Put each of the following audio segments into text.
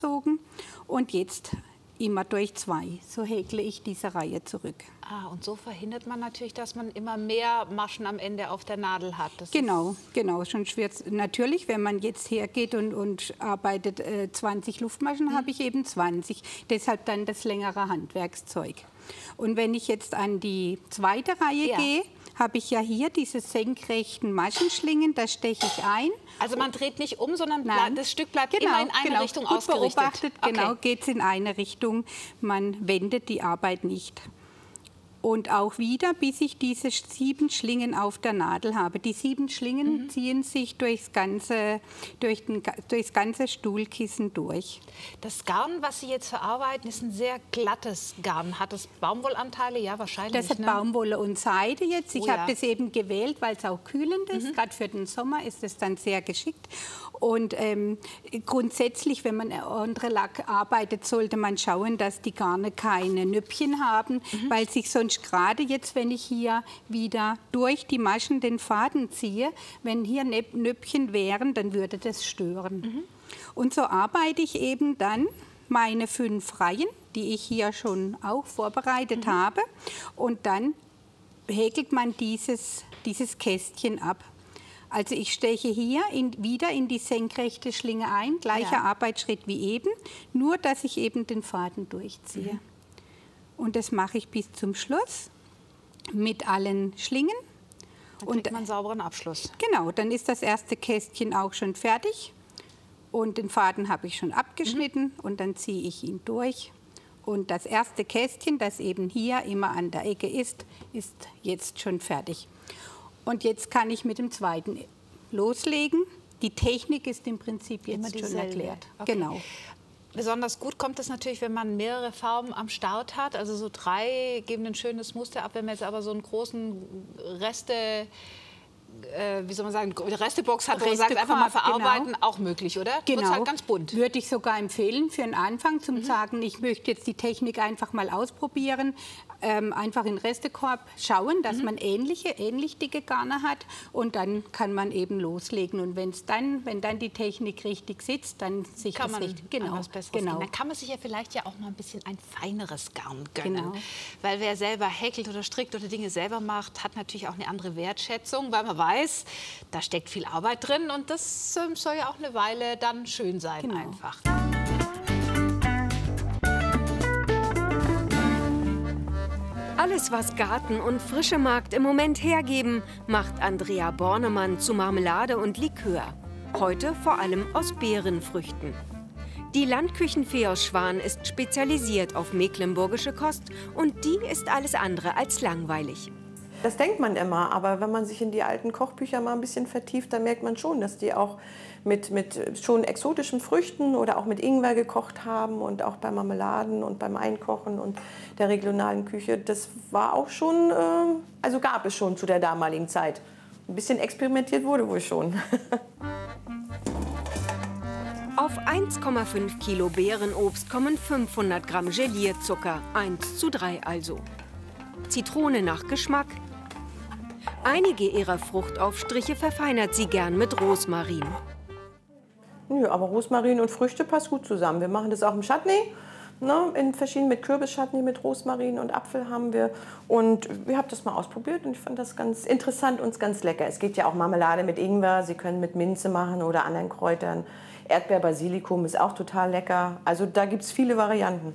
und jetzt immer durch 2. So häkle ich diese Reihe zurück. Ah, und so verhindert man natürlich, dass man immer mehr Maschen am Ende auf der Nadel hat. Genau. Schon schwirrt natürlich, wenn man jetzt hergeht und arbeitet 20 Luftmaschen, habe ich eben 20. Deshalb dann das längere Handwerkszeug. Und wenn ich jetzt an die zweite Reihe gehe, habe ich ja hier diese senkrechten Maschenschlingen, da steche ich ein. Also man dreht nicht um, sondern das Stück bleibt immer in eine Richtung gut ausgerichtet. Beobachtet, genau, geht es in eine Richtung. Man wendet die Arbeit nicht. Und auch wieder, bis ich diese 7 Schlingen auf der Nadel habe. Die 7 Schlingen ziehen sich durchs ganze Stuhlkissen durch. Das Garn, was Sie jetzt verarbeiten, ist ein sehr glattes Garn. Hat es Baumwollanteile? Ja, wahrscheinlich. Das hat Baumwolle und Seide jetzt. Ich habe das eben gewählt, weil es auch kühlend ist. Gerade für den Sommer ist es dann sehr geschickt. Und grundsätzlich, wenn man andere Lack arbeitet, sollte man schauen, dass die Garne keine Nüppchen haben, weil sich sonst gerade jetzt, wenn ich hier wieder durch die Maschen den Faden ziehe, wenn hier Nüppchen wären, dann würde das stören. Und so arbeite ich eben dann meine 5 Reihen, die ich hier schon auch vorbereitet habe. Und dann häkelt man dieses Kästchen ab. Also ich steche hier wieder in die senkrechte Schlinge ein, gleicher Arbeitsschritt wie eben, nur dass ich eben den Faden durchziehe. Und das mache ich bis zum Schluss mit allen Schlingen. Dann kriegt man einen sauberen Abschluss. Genau, dann ist das erste Kästchen auch schon fertig. Und den Faden habe ich schon abgeschnitten und dann ziehe ich ihn durch. Und das erste Kästchen, das eben hier immer an der Ecke ist jetzt schon fertig. Und jetzt kann ich mit dem zweiten loslegen. Die Technik ist im Prinzip jetzt schon erklärt. Okay. Genau. Besonders gut kommt es natürlich, wenn man mehrere Farben am Start hat. Also so 3 geben ein schönes Muster ab. Wenn man jetzt aber so einen großen wie soll man sagen, Restebox hat, wo man sagt, einfach mal verarbeiten, auch möglich, oder? Genau. Wird's halt ganz bunt. Würde ich sogar empfehlen für den Anfang, zum sagen, ich möchte jetzt die Technik einfach mal ausprobieren. Einfach in den Restekorb schauen, dass man ähnlich dicke Garne hat und dann kann man eben loslegen. Und wenn dann die Technik richtig sitzt, dann sich kann das man richtig, genau. was Besseres geben. Dann kann man sich ja vielleicht ja auch mal ein bisschen ein feineres Garn gönnen. Genau. Weil wer selber häkelt oder strickt oder Dinge selber macht, hat natürlich auch eine andere Wertschätzung, weil man weiß, da steckt viel Arbeit drin und das soll ja auch eine Weile dann schön sein einfach. Alles, was Garten und frische Markt im Moment hergeben, macht Andrea Bornemann zu Marmelade und Likör. Heute vor allem aus Beerenfrüchten. Die Landküchenfee aus Schwan ist spezialisiert auf mecklenburgische Kost und die ist alles andere als langweilig. Das denkt man immer, aber wenn man sich in die alten Kochbücher mal ein bisschen vertieft, dann merkt man schon, dass die auch mit schon exotischen Früchten oder auch mit Ingwer gekocht haben und auch bei Marmeladen und beim Einkochen und der regionalen Küche. Das war auch schon, also gab es schon zu der damaligen Zeit. Ein bisschen experimentiert wurde wohl schon. Auf 1,5 Kilo Beerenobst kommen 500 Gramm Gelierzucker, 1:3 also. Zitrone nach Geschmack. Einige ihrer Fruchtaufstriche verfeinert sie gern mit Rosmarin. Nö, aber Rosmarin und Früchte passt gut zusammen. Wir machen das auch im Chutney, ne, in verschiedenen, mit Kürbis-Chutney, mit Rosmarin und Apfel haben wir. Und wir haben das mal ausprobiert und ich fand das ganz interessant und ganz lecker. Es geht ja auch Marmelade mit Ingwer, Sie können mit Minze machen oder anderen Kräutern. Erdbeer-Basilikum ist auch total lecker. Also da gibt es viele Varianten.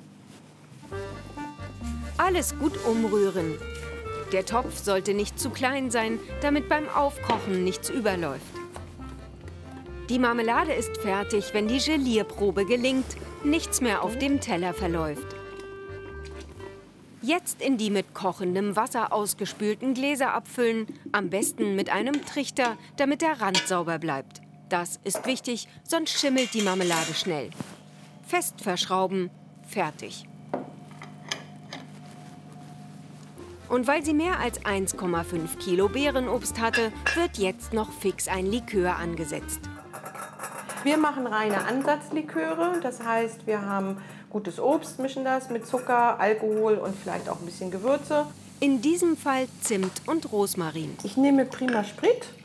Alles gut umrühren. Der Topf sollte nicht zu klein sein, damit beim Aufkochen nichts überläuft. Die Marmelade ist fertig, wenn die Gelierprobe gelingt, nichts mehr auf dem Teller verläuft. Jetzt in die mit kochendem Wasser ausgespülten Gläser abfüllen, am besten mit einem Trichter, damit der Rand sauber bleibt. Das ist wichtig, sonst schimmelt die Marmelade schnell. Fest verschrauben, fertig. Und weil sie mehr als 1,5 Kilo Beerenobst hatte, wird jetzt noch fix ein Likör angesetzt. Wir machen reine Ansatzliköre, das heißt, wir haben gutes Obst, mischen das mit Zucker, Alkohol und vielleicht auch ein bisschen Gewürze. In diesem Fall Zimt und Rosmarin. Ich nehme Prima Sprit